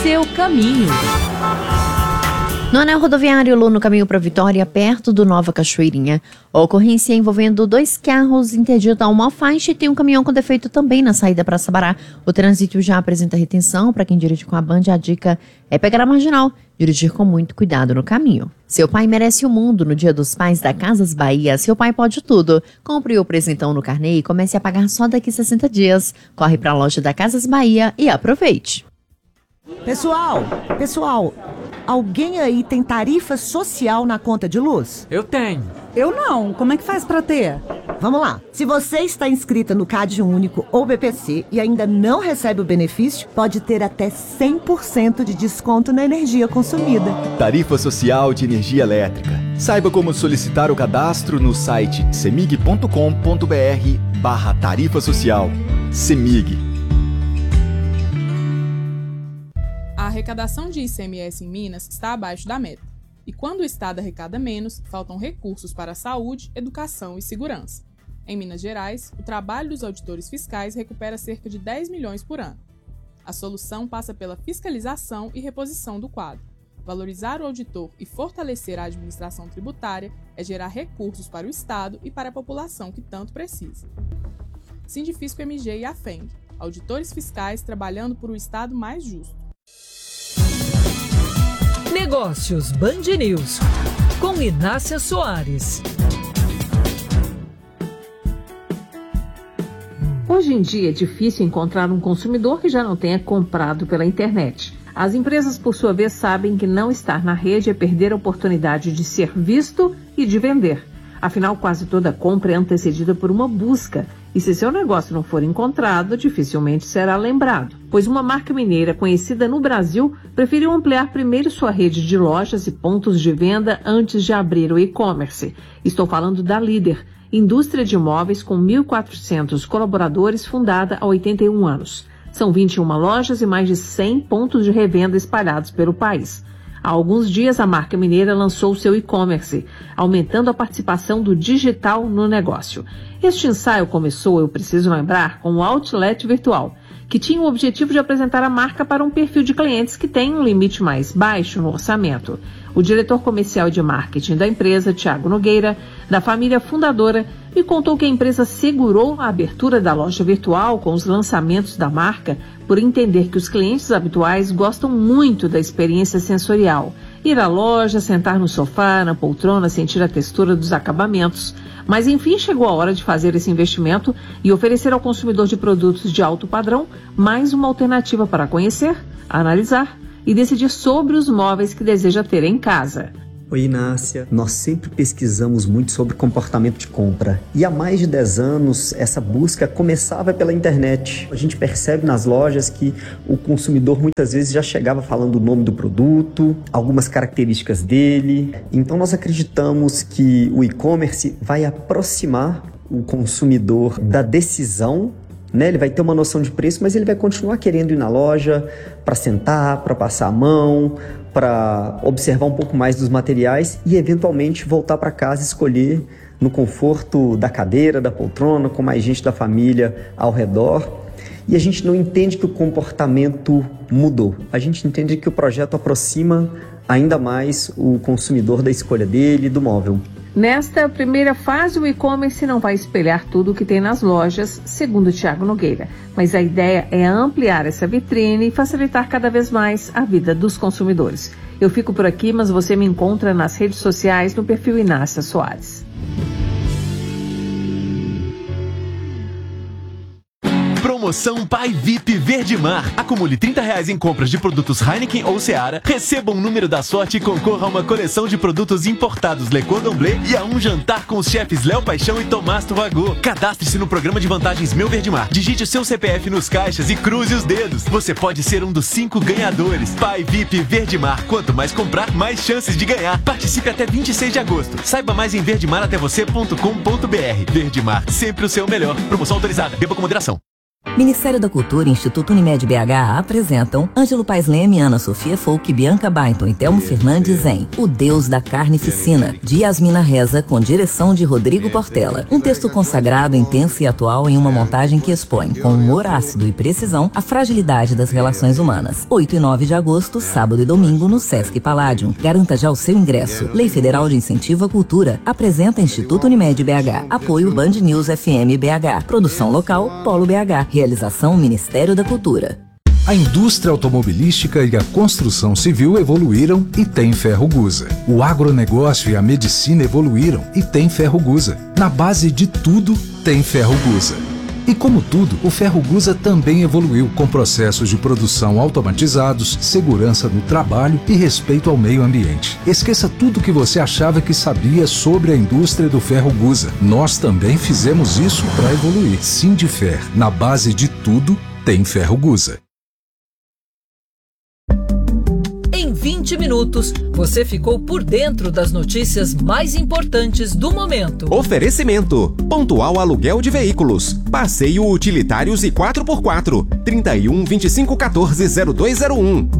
seu caminho. No anel rodoviário Lu, no caminho para Vitória, perto do Nova Cachoeirinha, a ocorrência envolvendo 2 carros interdita uma faixa e tem um caminhão com defeito também na saída para Sabará. O trânsito já apresenta retenção. Para quem dirige com a Band, a dica é pegar a marginal, dirigir com muito cuidado no caminho. Seu pai merece o mundo. No Dia dos Pais da Casas Bahia, seu pai pode tudo. Compre o presentão no carnê e comece a pagar só daqui 60 dias. Corre para a loja da Casas Bahia e aproveite. Pessoal, alguém aí tem tarifa social na conta de luz? Eu tenho. Eu não. Como é que faz pra ter? Vamos lá. Se você está inscrita no CAD Único ou BPC e ainda não recebe o benefício, pode ter até 100% de desconto na energia consumida. Tarifa Social de Energia Elétrica. Saiba como solicitar o cadastro no site cemig.com.br/tarifa social. Cemig. A arrecadação de ICMS em Minas está abaixo da meta. E quando o Estado arrecada menos, faltam recursos para a saúde, educação e segurança. Em Minas Gerais, o trabalho dos auditores fiscais recupera cerca de 10 milhões por ano. A solução passa pela fiscalização e reposição do quadro. Valorizar o auditor e fortalecer a administração tributária é gerar recursos para o Estado e para a população que tanto precisa. Sindifisco MG e AFENG, auditores fiscais trabalhando por um Estado mais justo. Negócios Band News, com Inácia Soares. Hoje em dia é difícil encontrar um consumidor que já não tenha comprado pela internet. As empresas, por sua vez, sabem que não estar na rede é perder a oportunidade de ser visto e de vender. Afinal, quase toda compra é antecedida por uma busca. E se seu negócio não for encontrado, dificilmente será lembrado. Pois uma marca mineira conhecida no Brasil preferiu ampliar primeiro sua rede de lojas e pontos de venda antes de abrir o e-commerce. Estou falando da Líder, indústria de móveis com 1.400 colaboradores, fundada há 81 anos. São 21 lojas e mais de 100 pontos de revenda espalhados pelo país. Há alguns dias, a marca mineira lançou seu e-commerce, aumentando a participação do digital no negócio. Este ensaio começou, eu preciso lembrar, com o Outlet Virtual, que tinha o objetivo de apresentar a marca para um perfil de clientes que tem um limite mais baixo no orçamento. O diretor comercial de marketing da empresa, Thiago Nogueira, da família fundadora, me contou que a empresa segurou a abertura da loja virtual com os lançamentos da marca por entender que os clientes habituais gostam muito da experiência sensorial. Ir à loja, sentar no sofá, na poltrona, sentir a textura dos acabamentos. Mas enfim, chegou a hora de fazer esse investimento e oferecer ao consumidor de produtos de alto padrão mais uma alternativa para conhecer, analisar e decidir sobre os móveis que deseja ter em casa. Oi, Inácia. Nós sempre pesquisamos muito sobre comportamento de compra. E há mais de 10 anos, essa busca começava pela internet. A gente percebe nas lojas que o consumidor muitas vezes já chegava falando o nome do produto, algumas características dele. Então nós acreditamos que o e-commerce vai aproximar o consumidor da decisão, né? Ele vai ter uma noção de preço, mas ele vai continuar querendo ir na loja para sentar, para passar a mão, para observar um pouco mais dos materiais e eventualmente voltar para casa e escolher no conforto da cadeira, da poltrona, com mais gente da família ao redor. E a gente não entende que o comportamento mudou. A gente entende que o projeto aproxima ainda mais o consumidor da escolha dele, do móvel. Nesta primeira fase, o e-commerce não vai espelhar tudo o que tem nas lojas, segundo Thiago Nogueira. Mas a ideia é ampliar essa vitrine e facilitar cada vez mais a vida dos consumidores. Eu fico por aqui, mas você me encontra nas redes sociais no perfil Inácia Soares. Promoção Pai VIP Verdemar. Acumule R$30 em compras de produtos Heineken ou Seara, receba um número da sorte e concorra a uma coleção de produtos importados Le Cordon Bleu e a um jantar com os chefes Léo Paixão e Tomás Tuvagô. Cadastre-se no programa de vantagens Meu Verdemar. Digite o seu CPF nos caixas e cruze os dedos. Você pode ser um dos 5 ganhadores. Pai VIP Verdemar. Quanto mais comprar, mais chances de ganhar. Participe até 26 de agosto. Saiba mais em verdemaratévocê.com.br. Verdemar, sempre o seu melhor. Promoção autorizada. Beba com moderação. Ministério da Cultura e Instituto Unimed BH apresentam Ângelo Paes Leme, Ana Sofia Folk, Bianca Bainton e Telmo Fernandes em O Deus da Carnificina, de Yasmina Reza, com direção de Rodrigo Portela. Um texto consagrado, intenso e atual em uma montagem que expõe, com humor ácido e precisão, a fragilidade das relações humanas. 8 e 9 de agosto, sábado e domingo, no Sesc Palladium. Garanta já o seu ingresso. Lei Federal de Incentivo à Cultura. Apresenta Instituto Unimed BH. Apoio Band News FM BH. Produção local, Polo BH. Realização Ministério da Cultura. A indústria automobilística e a construção civil evoluíram e tem Ferrogusa. O agronegócio e a medicina evoluíram e tem Ferrogusa. Na base de tudo, tem Ferrogusa. E como tudo, o Ferrogusa também evoluiu com processos de produção automatizados, segurança no trabalho e respeito ao meio ambiente. Esqueça tudo que você achava que sabia sobre a indústria do Ferrogusa. Nós também fizemos isso para evoluir. Sindifer, na base de tudo, tem Ferrogusa. Em 20 minutos, você ficou por dentro das notícias mais importantes do momento. Oferecimento: Pontual Aluguel de Veículos, Passeio Utilitários e 4x4, 31 25 14 0201.